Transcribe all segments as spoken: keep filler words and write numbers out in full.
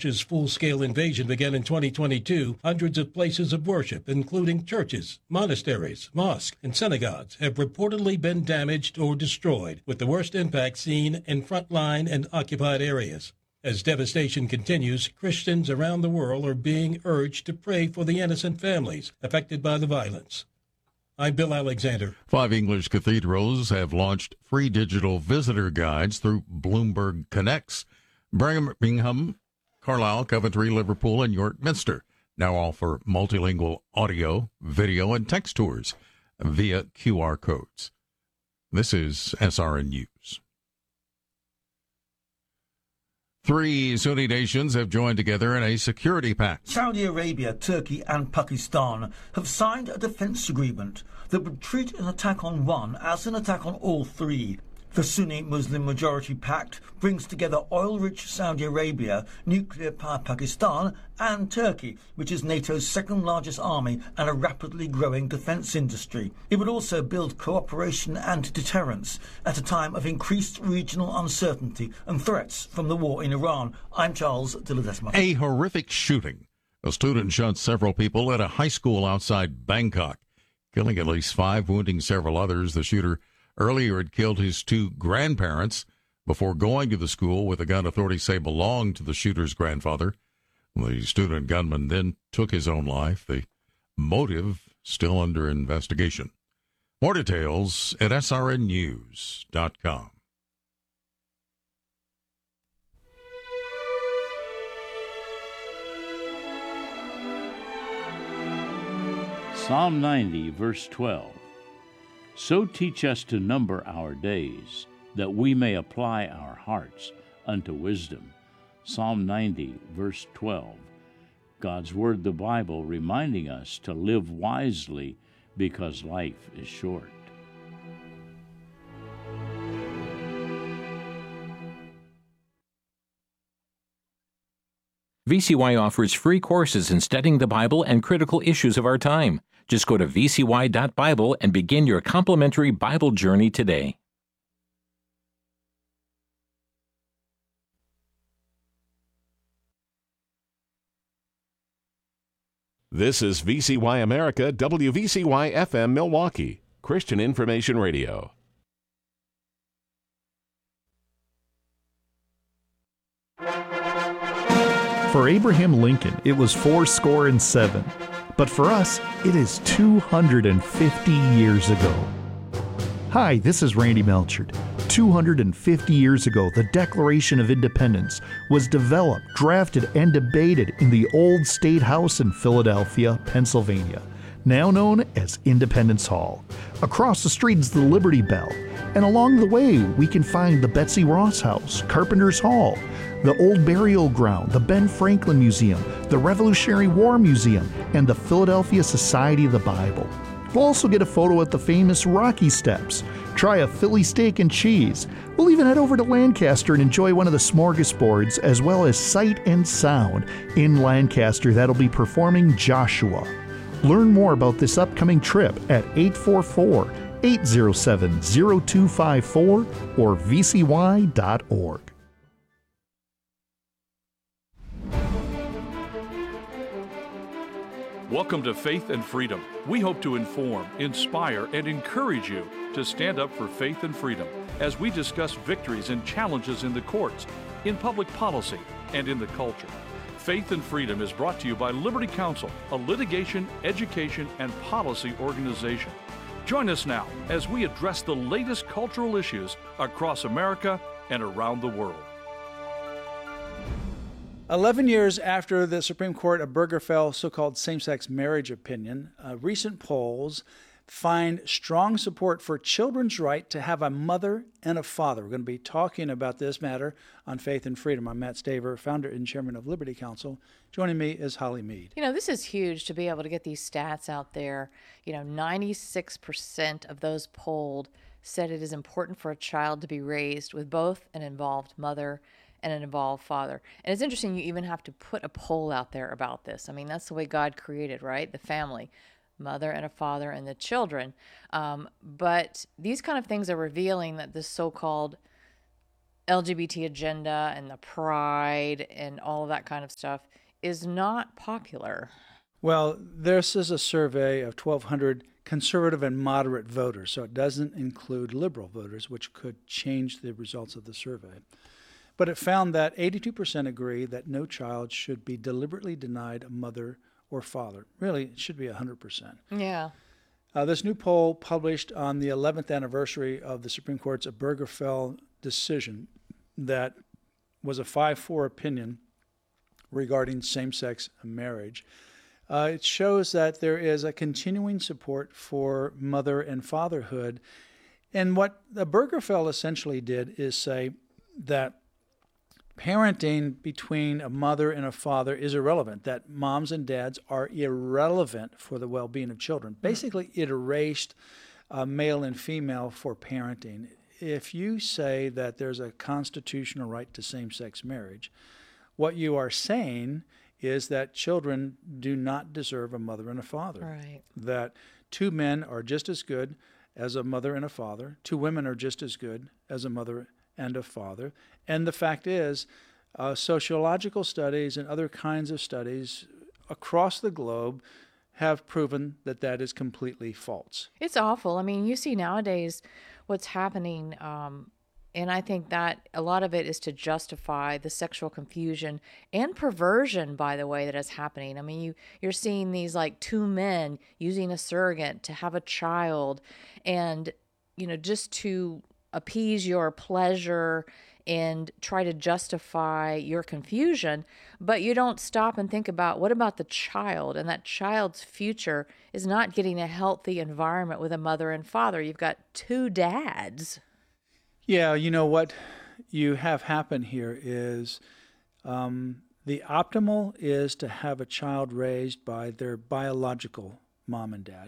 Russia's full-scale invasion began in twenty twenty-two, hundreds of places of worship, including churches, monasteries, mosques, and synagogues, have reportedly been damaged or destroyed, with the worst impact seen in frontline and occupied areas. As devastation continues, Christians around the world are being urged to pray for the innocent families affected by the violence. I'm Bill Alexander. Five English cathedrals have launched free digital visitor guides through Bloomberg Connects. Birmingham, Carlisle, Coventry, Liverpool, and York Minster now offer multilingual audio, video, and text tours via Q R codes. This is S R N News. Three Sunni nations have joined together in a security pact. Saudi Arabia, Turkey and Pakistan have signed a defence agreement that would treat an attack on one as an attack on all three. The Sunni Muslim Majority Pact brings together oil-rich Saudi Arabia, nuclear-powered Pakistan and Turkey, which is NATO's second-largest army and a rapidly growing defence industry. It would also build cooperation and deterrence at a time of increased regional uncertainty and threats from the war in Iran. I'm Charles de Ledesma. A horrific shooting. A student shot several people at a high school outside Bangkok, killing at least five, wounding several others. The shooter earlier had killed his two grandparents before going to the school with a gun authorities say belonged to the shooter's grandfather. The student gunman then took his own life. The motive still under investigation. More details at S R N news dot com. Psalm ninety, verse twelve. So teach us to number our days, that we may apply our hearts unto wisdom. Psalm ninety, verse twelve. God's Word, the Bible, reminding us to live wisely because life is short. V C Y offers free courses in studying the Bible and critical issues of our time. Just go to v c y dot bible and begin your complimentary Bible journey today. This is V C Y America, W V C Y F M Milwaukee, Christian Information Radio. For Abraham Lincoln, it was four score and seven. But for us, it is two hundred fifty years ago. Hi, this is Randy Melchard. two hundred fifty years ago, the Declaration of Independence was developed, drafted, and debated in the old State House in Philadelphia, Pennsylvania, now known as Independence Hall. Across the street is the Liberty Bell, and along the way we can find the Betsy Ross House, Carpenter's Hall, the Old Burial Ground, the Ben Franklin Museum, the Revolutionary War Museum, and the Philadelphia Society of the Bible. We'll also get a photo at the famous Rocky Steps, try a Philly steak and cheese. We'll even head over to Lancaster and enjoy one of the smorgasbords, as well as Sight and Sound in Lancaster that'll be performing Joshua. Learn more about this upcoming trip at eight four four, eight zero seven, zero two five four or v c y dot org. Welcome to Faith and Freedom. We hope to inform, inspire, and encourage you to stand up for faith and freedom as we discuss victories and challenges in the courts, in public policy, and in the culture. Faith and Freedom is brought to you by Liberty Counsel, a litigation, education, and policy organization. Join us now as we address the latest cultural issues across America and around the world. Eleven years after the Supreme Court Obergefell so-called same-sex marriage opinion, uh, recent polls find strong support for children's right to have a mother and a father. We're going to be talking about this matter on Faith and Freedom. I'm Matt Staver, founder and chairman of Liberty Counsel. Joining me is Holly Mead. You know, this is huge to be able to get these stats out there. You know, ninety-six percent of those polled said it is important for a child to be raised with both an involved mother and an involved father. And it's interesting you even have to put a poll out there about this. I mean, that's the way God created, right? The family, mother and a father and the children. Um, but these kind of things are revealing that this so-called L G B T agenda and the pride and all of that kind of stuff is not popular. Well, this is a survey of twelve hundred conservative and moderate voters, so it doesn't include liberal voters, which could change the results of the survey. But it found that eighty-two percent agree that no child should be deliberately denied a mother or father. Really, it should be one hundred percent. Yeah. Uh, this new poll, published on the eleventh anniversary of the Supreme Court's Obergefell decision that was a five four opinion regarding same-sex marriage, uh, it shows that there is a continuing support for mother and fatherhood. And what the Obergefell essentially did is say that parenting between a mother and a father is irrelevant, that moms and dads are irrelevant for the well-being of children. Basically, it erased uh, male and female for parenting. If you say that there's a constitutional right to same-sex marriage, what you are saying is that children do not deserve a mother and a father. Right. That two men are just as good as a mother and a father. Two women are just as good as a mother and a father. And the fact is, uh, sociological studies and other kinds of studies across the globe have proven that that is completely false. It's awful. I mean, you see nowadays what's happening, um, and I think that a lot of it is to justify the sexual confusion and perversion, by the way, that is happening. I mean, you, you're seeing these like two men using a surrogate to have a child and, you know, just to appease your pleasure and try to justify your confusion, but you don't stop and think about what about the child, and that child's future is not getting a healthy environment with a mother and father. You've got two dads. Yeah, you know what you have happen here is um, the optimal is to have a child raised by their biological mom and dad.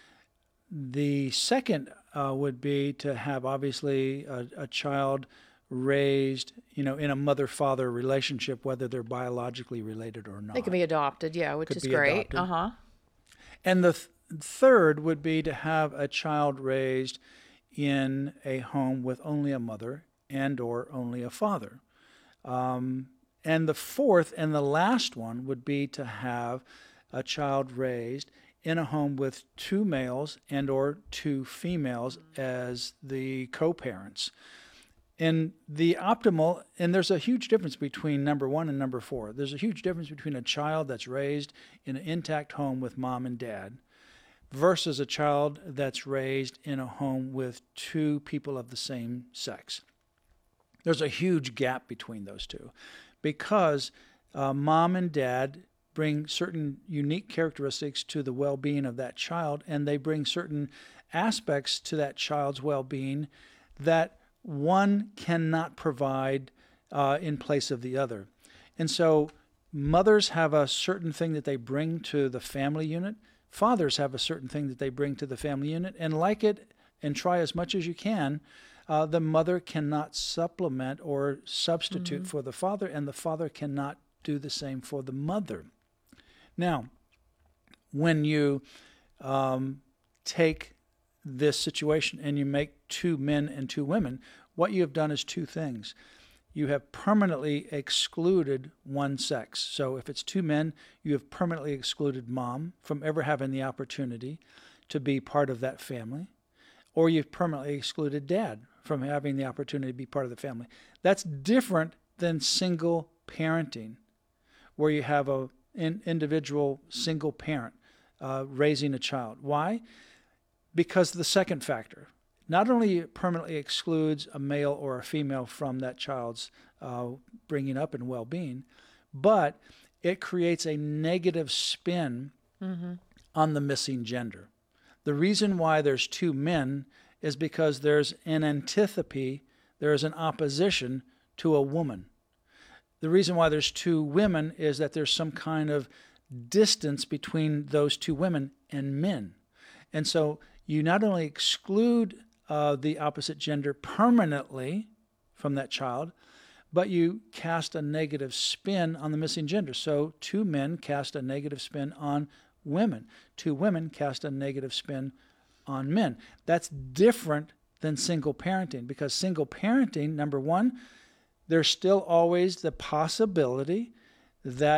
The second uh, would be to have obviously a, a child raised, you know, in a mother-father relationship, whether they're biologically related or not. They can be adopted, yeah, which Could is be great. adopted. Uh-huh. And the th- third would be to have a child raised in a home with only a mother and or only a father. Um, and the fourth and the last one would be to have a child raised in a home with two males and or two females as the co-parents. And the optimal, and there's a huge difference between number one and number four. There's a huge difference between a child that's raised in an intact home with mom and dad versus a child that's raised in a home with two people of the same sex. There's a huge gap between those two because uh, mom and dad bring certain unique characteristics to the well-being of that child, and they bring certain aspects to that child's well-being that one cannot provide uh, in place of the other. And so mothers have a certain thing that they bring to the family unit. Fathers have a certain thing that they bring to the family unit. And like it, and try as much as you can, uh, the mother cannot supplement or substitute mm-hmm. for the father, and the father cannot do the same for the mother. Now, when you um, take this situation and you make two men and two women, what you have done is two things. You have permanently excluded one sex. So if it's two men, you have permanently excluded mom from ever having the opportunity to be part of that family, or you've permanently excluded dad from having the opportunity to be part of the family. That's different than single parenting, where you have a an individual single parent uh, raising a child. Why? Because the second factor, not only it permanently excludes a male or a female from that child's uh, bringing up and well-being, but it creates a negative spin mm-hmm. on the missing gender. The reason why there's two men is because there's an antipathy, there is an opposition to a woman. The reason why there's two women is that there's some kind of distance between those two women and men. And so you not only exclude uh, the opposite gender permanently from that child, but you cast a negative spin on the missing gender. So two men cast a negative spin on women. Two women cast a negative spin on men. That's different than single parenting, because single parenting, number one, there's still always the possibility that